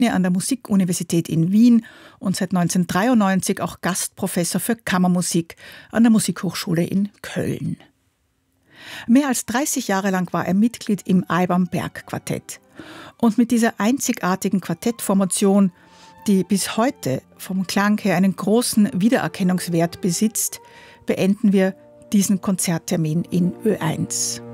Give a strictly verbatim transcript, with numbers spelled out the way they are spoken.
Insigne an der Musikuniversität in Wien und seit neunzehnhundertdreiundneunzig auch Gastprofessor für Kammermusik an der Musikhochschule in Köln. Mehr als dreißig Jahre lang war er Mitglied im Alban Berg Quartett. Und mit dieser einzigartigen Quartettformation, die bis heute vom Klang her einen großen Wiedererkennungswert besitzt, beenden wir diesen Konzerttermin in Ö eins.